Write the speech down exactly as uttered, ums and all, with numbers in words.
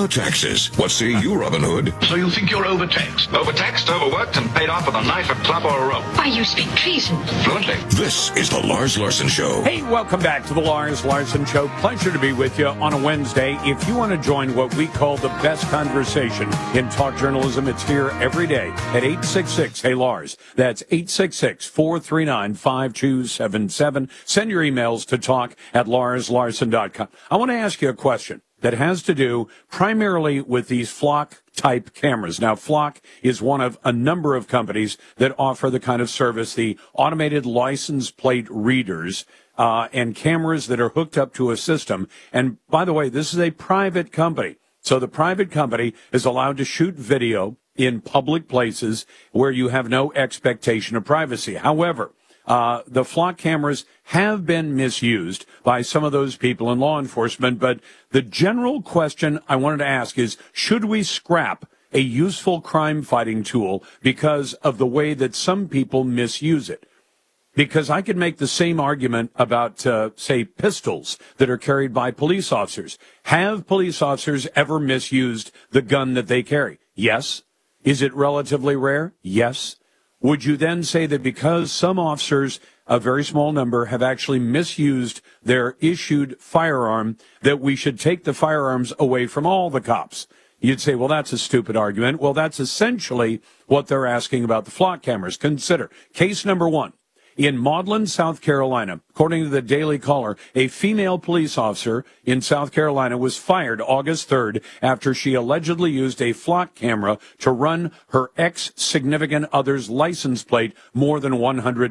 about taxes. What say you, Robin Hood? So you think you're overtaxed? Overtaxed, overworked, and paid off with a knife, a club, or a rope. Why, you speak treason. Fluently. This is the Lars Larson Show. Hey, welcome back to the Lars Larson Show. Pleasure to be with you on a Wednesday. If you want to join what we call the best conversation in talk journalism, it's here every day at eight six six, hey Lars. That's eight six six, four three nine, five two seven seven. Send your emails to talk at lars larson dot com. I want to ask you a question that has to do primarily with these Flock-type cameras. Now, Flock is one of a number of companies that offer the kind of service, the automated license plate readers uh, and cameras that are hooked up to a system. And by the way, this is a private company. So the private company is allowed to shoot video in public places where you have no expectation of privacy. However, Uh, the Flock cameras have been misused by some of those people in law enforcement, but the general question I wanted to ask is, should we scrap a useful crime-fighting tool because of the way that some people misuse it? Because I could make the same argument about, uh, say, pistols that are carried by police officers. Have police officers ever misused the gun that they carry? Yes. Is it relatively rare? Yes. Would you then say that because some officers, a very small number, have actually misused their issued firearm, that we should take the firearms away from all the cops? You'd say, well, that's a stupid argument. Well, that's essentially what they're asking about the Flock cameras. Consider case number one. In Maudlin, South Carolina, according to the Daily Caller, a female police officer in South Carolina was fired August third after she allegedly used a Flock camera to run her ex-significant other's license plate more than one hundred